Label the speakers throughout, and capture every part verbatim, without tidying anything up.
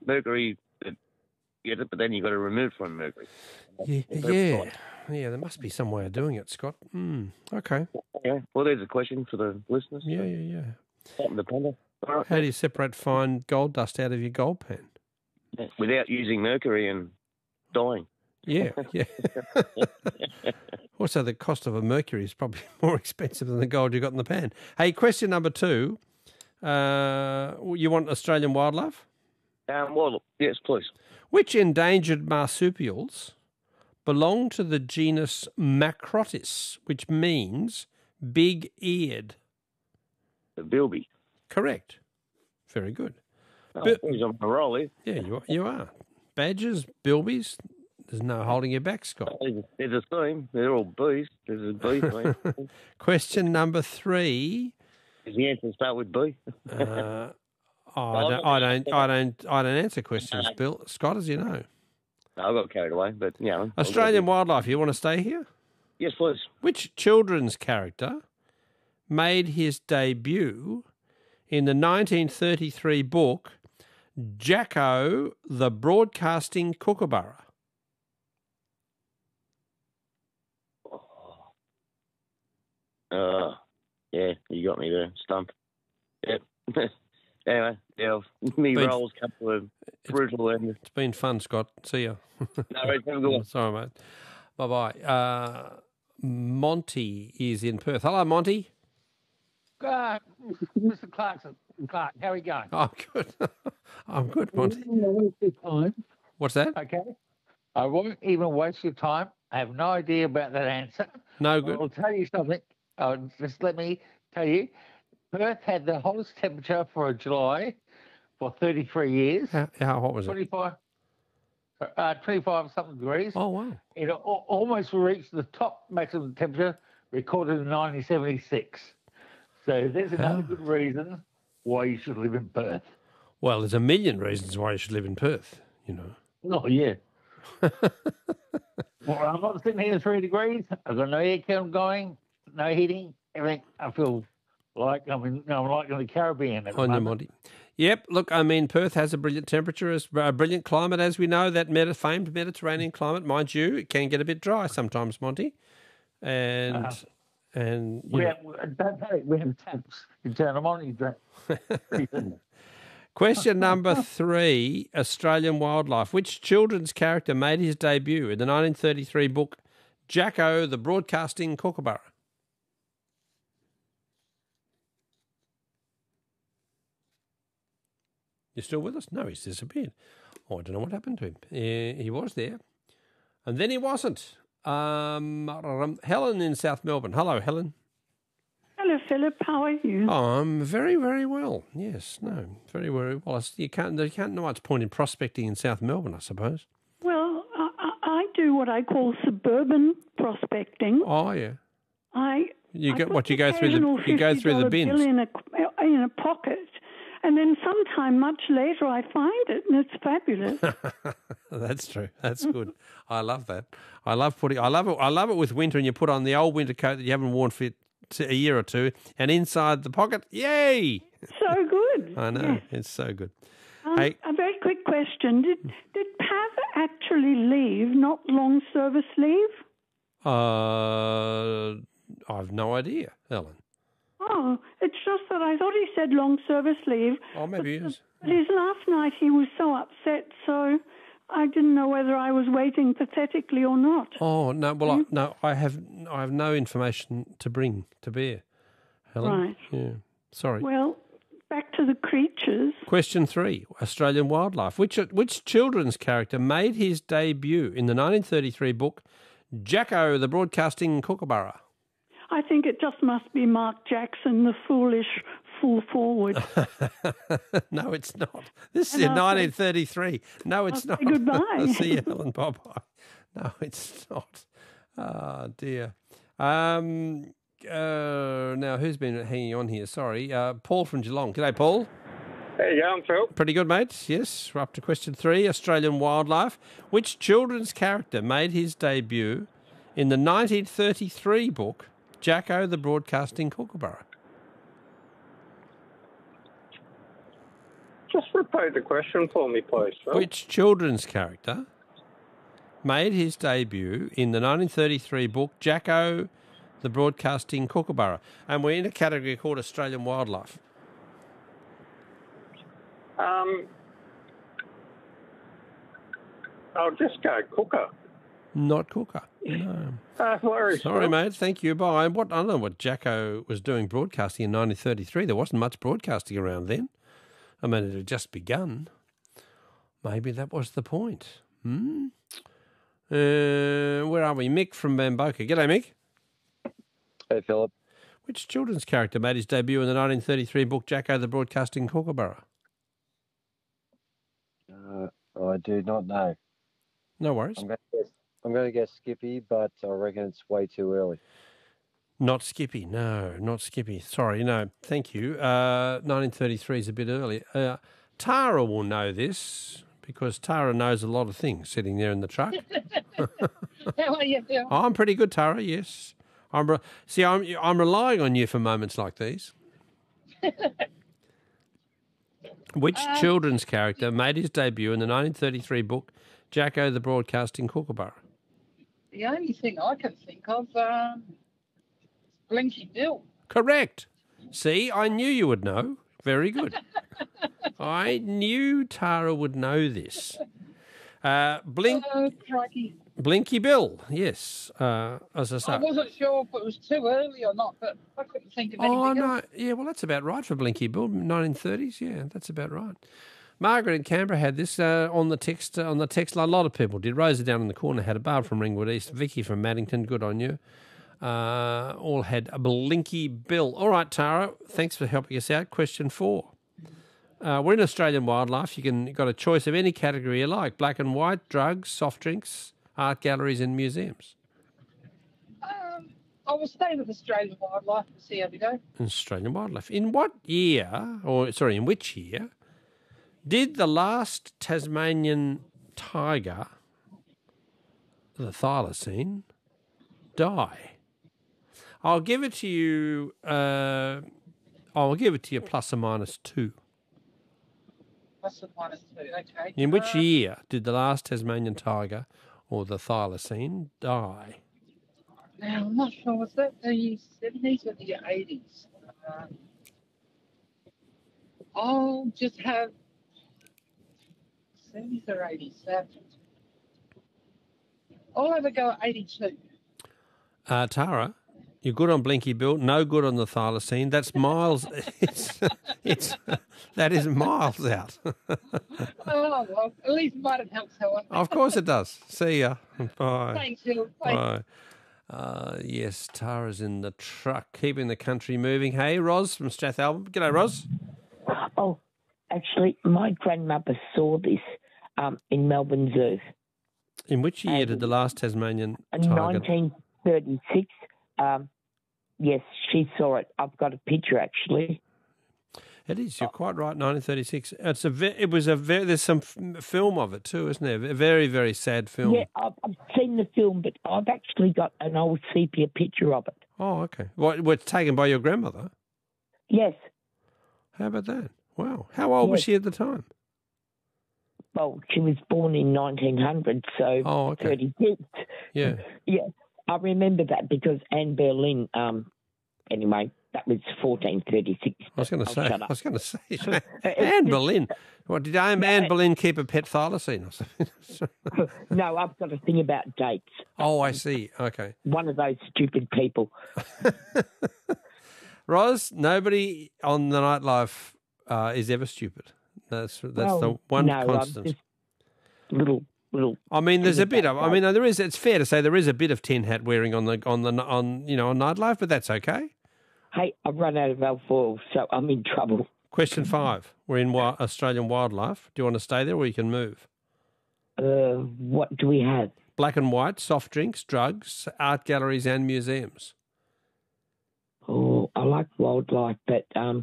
Speaker 1: mercury, it, get it, but then you've got to remove from mercury.
Speaker 2: Yeah, yeah, yeah. There must be some way of doing it, Scott. Mm, okay.
Speaker 1: Yeah. Well, there's a question for the listeners.
Speaker 2: Yeah, yeah, yeah.
Speaker 1: Something to ponder. All right.
Speaker 2: How do you separate fine gold dust out of your gold pan?
Speaker 1: Without using mercury and dying.
Speaker 2: Yeah, yeah. Also, the cost of a mercury is probably more expensive than the gold you got in the pan. Hey, question number two. Uh, you want Australian wildlife?
Speaker 1: Um, well, yes, please.
Speaker 2: Which endangered marsupials belong to the genus Macrotis, which means big-eared?
Speaker 1: The bilby.
Speaker 2: Correct. Very good.
Speaker 1: Oh,
Speaker 2: Bi-
Speaker 1: he's on a roll here.
Speaker 2: yeah, you are, you are. Badgers, bilbies, there's no holding you back, Scott.
Speaker 1: There's a theme. They're all bees. There's a bee theme.
Speaker 2: Question number three.
Speaker 1: Does the answer start with B?
Speaker 2: Uh, I don't, I don't, I don't, I don't answer questions, Bill. Scott, as you know.
Speaker 1: No, I got carried away, but you know.
Speaker 2: Australian wildlife. You want to stay here?
Speaker 1: Yes, please.
Speaker 2: Which children's character made his debut in the nineteen thirty-three book Jacko the Broadcasting Kookaburra?
Speaker 1: Uh, yeah, you got me there. Stumped. Yep. Anyway, yeah, me
Speaker 2: Been-
Speaker 1: rolls, couple of brutal and
Speaker 2: It's been fun, Scott. See ya.
Speaker 1: no, it's never good.
Speaker 2: Sorry, mate. Bye-bye. Uh, Monty is in Perth. Hello, Monty.
Speaker 3: Uh, Mister Clarkson, Clark, how are you going?
Speaker 2: Oh, good. I'm good, Monty.
Speaker 3: I won't waste your time,
Speaker 2: What's that?
Speaker 3: okay? I won't even waste your time. I have no idea about that answer.
Speaker 2: No good.
Speaker 3: I'll tell you something. Uh, just let me tell you. Perth had the hottest temperature for a July for thirty-three years.
Speaker 2: How, how hot was it?
Speaker 3: twenty-five, uh, twenty-five something degrees.
Speaker 2: Oh, wow.
Speaker 3: It al- almost reached the top maximum temperature recorded in nineteen seventy-six. So there's another
Speaker 2: Ah.
Speaker 3: good reason why you should live in Perth.
Speaker 2: Well, there's a million reasons why you should live in Perth, you know.
Speaker 3: Oh, yeah. Well, I'm not sitting here at three degrees. I've got no air con going, no heating, everything. I feel like I'm in, I'm like in the Caribbean at the
Speaker 2: On your
Speaker 3: moment.
Speaker 2: Monty. Yep. Look, I mean, Perth has a brilliant temperature, as- a brilliant climate, as we know. That meta, famed Mediterranean climate, mind you, it can get a bit dry sometimes, Monty. And
Speaker 3: Uh-huh.
Speaker 2: and you
Speaker 3: We
Speaker 2: know,
Speaker 3: have, don't panic, we have taps. You turn them on, you drink.
Speaker 2: question number three: Australian wildlife. Which children's character made his debut in the nineteen thirty-three book Jacko the Broadcasting Kookaburra? You still with us? No, he's disappeared. Oh, I don't know what happened to him. Uh, he was there, and then he wasn't. Um, Helen in South Melbourne. Hello, Helen.
Speaker 4: Hello, Philip. How are you?
Speaker 2: Oh, I'm very, very well. Yes, no, very, very well. I s- You can't, you can't know much point in prospecting in South Melbourne, I suppose.
Speaker 4: Well, I, I I do what I call suburban prospecting.
Speaker 2: Oh, yeah.
Speaker 4: I
Speaker 2: You
Speaker 4: I
Speaker 2: get
Speaker 4: put
Speaker 2: what you
Speaker 4: the
Speaker 2: go through the
Speaker 4: occasional
Speaker 2: you go through the
Speaker 4: fifty dollar
Speaker 2: bins.
Speaker 4: bill in a in a pocket, and then sometime much later I find it, and it's fabulous.
Speaker 2: That's true. That's good. I love that. I love putting. I love it. I love it with winter, and you put on the old winter coat that you haven't worn for t- a year or two, and inside the pocket, yay!
Speaker 4: So good.
Speaker 2: I know
Speaker 4: Yes.
Speaker 2: it's so good.
Speaker 4: Um,
Speaker 2: Hey.
Speaker 4: A very quick question: Did did Pav actually leave, not long service leave?
Speaker 2: Uh, I've no idea, Ellen.
Speaker 4: Oh, it's just that I thought he said long service leave.
Speaker 2: Oh, maybe it is.
Speaker 4: But his last night he was so upset, so I didn't know whether I was waiting pathetically or not.
Speaker 2: Oh no! Well, I, no, I have I have no information to bring to bear, Helen.
Speaker 4: Right.
Speaker 2: Yeah. Sorry.
Speaker 4: Well, back to the creatures.
Speaker 2: Question three: Australian wildlife. Which which children's character made his debut in the nineteen thirty-three book Jacko the Broadcasting Kookaburra?
Speaker 4: I think it just must be Mark Jackson, the foolish fool forward.
Speaker 2: No, it's not. This is
Speaker 4: And
Speaker 2: in
Speaker 4: I'll say-
Speaker 2: nineteen thirty-three. No, it's
Speaker 4: I'll
Speaker 2: not.
Speaker 4: say goodbye.
Speaker 2: See you, Helen. Bye bye. No, it's not. Oh dear. Um. Uh. Now, who's been hanging on here? Sorry, uh, Paul from Geelong. G'day, Paul.
Speaker 5: There you go, I'm Phil.
Speaker 2: Pretty good, mate. Yes, we're up to question three. Australian wildlife. Which children's character made his debut in the nineteen thirty-three book Jacko the Broadcasting Kookaburra?
Speaker 5: Just repeat the question for me, please, Phil.
Speaker 2: Which children's character made his debut in the nineteen thirty-three book Jacko, the Broadcasting Kookaburra? And we're in a category called Australian Wildlife.
Speaker 5: Um, I'll just go Cooker.
Speaker 2: Not Cooker. No.
Speaker 5: Uh, worries,
Speaker 2: Sorry,
Speaker 5: Phil.
Speaker 2: mate. Thank you. Bye. What I don't know what Jacko was doing broadcasting in nineteen thirty-three. There wasn't much broadcasting around then. I mean, it had just begun. Maybe that was the point. Hmm? Uh, where are we? Mick from Bamboka. G'day, Mick.
Speaker 6: Hey, Philip.
Speaker 2: Which children's character made his debut in the nineteen thirty-three book Jacko, the Broadcasting Kookaburra?
Speaker 6: Uh, I do not know.
Speaker 2: No worries.
Speaker 6: I'm going to guess, I'm going to guess Skippy, but I reckon it's way too early.
Speaker 2: Not Skippy. No, not Skippy. Sorry, no. Thank you. Uh, nineteen thirty-three is a bit early. Uh, Tara will know this because Tara knows a lot of things sitting there in the truck.
Speaker 7: How are you, Phil?
Speaker 2: I'm pretty good, Tara, yes. I'm re- See, I'm, I'm relying on you for moments like these. Which
Speaker 7: Um,
Speaker 2: children's character made his debut in the nineteen thirty-three book Jacko, the Broadcasting Kookaburra?
Speaker 7: The only thing I can think of, um, Blinky Bill.
Speaker 2: Correct. See, I knew you would know. Very good. I knew Tara would know this. Uh, Blink,
Speaker 7: Oh, crikey.
Speaker 2: Blinky Bill, yes. Uh, as I
Speaker 7: I
Speaker 2: say.
Speaker 7: wasn't sure if it was too early or not, but I couldn't think of anything
Speaker 2: Oh, no.
Speaker 7: else.
Speaker 2: Yeah, well, that's about right for Blinky Bill, nineteen thirties. Yeah, that's about right. Margaret in Canberra had this uh, on the text. Uh, on the text, a lot of people did. Rosa down in the corner had a Barb from Ringwood East. Vicky from Maddington, good on you. Uh, all had a Blinky Bill. All right, Tara, thanks for helping us out. Question four. Uh, we're in Australian Wildlife. You can you've got a choice of any category you like: black and white, drugs, soft drinks, art galleries, and museums.
Speaker 7: Um, I will stay with Australian Wildlife and see how we go.
Speaker 2: Australian Wildlife. In what year, or sorry, in which year, did the last Tasmanian tiger, the thylacine, die? I'll give it to you. Uh, I'll give it to you plus or minus two.
Speaker 7: Plus or minus two, okay.
Speaker 2: In which
Speaker 7: Uh,
Speaker 2: year did the last Tasmanian tiger, or the thylacine, die?
Speaker 7: Now, I'm not sure, was that the seventies or the eighties? Uh, I'll just have seventies or eighties. Uh, I'll have a go at eighty-two.
Speaker 2: Uh, Tara, you're good on Blinky Bill, no good on the thylacine. That's miles. It's, it's that is miles out.
Speaker 7: Oh, well, at least it might have helped someone.
Speaker 2: Of course it does. See ya. Bye.
Speaker 7: Thanks, Phil. Bye.
Speaker 2: Bye. Uh, yes, Tara's in the truck, keeping the country moving. Hey, Ros from Strathalbyn. G'day, Ros.
Speaker 8: Oh, actually, my grandmother saw this um, in Melbourne Zoo
Speaker 2: In which year did the last Tasmanian
Speaker 8: in
Speaker 2: tiger?
Speaker 8: nineteen thirty-six. Um, yes, she saw it. I've got a picture, actually.
Speaker 2: It is. You're quite right. nineteen thirty-six. It's a. Ve- it was a. Ve- there's some f- film of it too, isn't there? A very, very sad film.
Speaker 8: Yeah, I've, I've seen the film, but I've actually got an old sepia picture of it.
Speaker 2: Oh, okay. What? Well, it's taken by your grandmother.
Speaker 8: Yes.
Speaker 2: How about that? Wow. How old was
Speaker 8: Yes.
Speaker 2: she at the time?
Speaker 8: Well, she was born in nineteen hundred, so
Speaker 2: Oh, okay.
Speaker 8: thirty-six.
Speaker 2: Yeah.
Speaker 8: Yeah, I remember that because Anne Boleyn, um, anyway, that was fourteen thirty-six.
Speaker 2: I was going to
Speaker 8: I'll
Speaker 2: say.
Speaker 8: shut
Speaker 2: I
Speaker 8: up.
Speaker 2: was going to say. Anne Boleyn. What did Anne, Anne Boleyn keep a pet thylacine or something?
Speaker 8: No, I've got a thing about dates.
Speaker 2: Oh, I see. Okay.
Speaker 8: One of those stupid people.
Speaker 2: Ros, nobody on the nightlife uh, is ever stupid. That's that's
Speaker 8: Well,
Speaker 2: the one
Speaker 8: no, I'm
Speaker 2: constant.
Speaker 8: just little, little.
Speaker 2: I mean, there's a
Speaker 8: thing
Speaker 2: bit of.
Speaker 8: about
Speaker 2: I mean, there is. It's fair to say there is a bit of tin hat wearing on the on the on you know on nightlife, but that's okay.
Speaker 8: Hey, I've run out of alfoil, so I'm in trouble.
Speaker 2: Question five. We're in wi- Australian Wildlife. Do you want to stay there, or you can move?
Speaker 8: Uh, what do we have?
Speaker 2: Black and white, soft drinks, drugs, art galleries, and museums.
Speaker 8: Oh, I like wildlife, but um,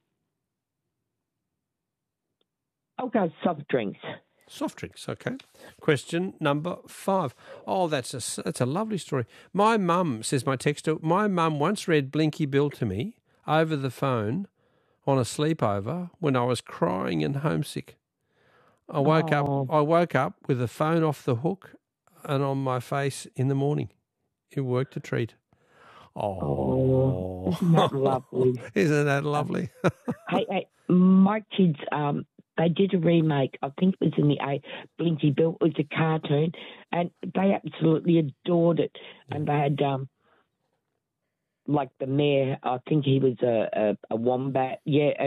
Speaker 8: I'll go soft drinks.
Speaker 2: Soft drinks, okay. Question number five. Oh, that's a that's a lovely story. My mum, says my texter, my mum once read Blinky Bill to me over the phone on a sleepover when I was crying and homesick. I woke
Speaker 8: Oh.
Speaker 2: up I woke up with the phone off the hook and on my face in the morning. It worked a treat. Oh,
Speaker 8: Oh, isn't that lovely?
Speaker 2: Isn't that lovely?
Speaker 8: hey, hey, my kids, um, they did a remake. I think it was in the A. Blinky Bill. It was a cartoon, and they absolutely adored it. And they had um, like the mayor. I think he was a a, a wombat. Yeah.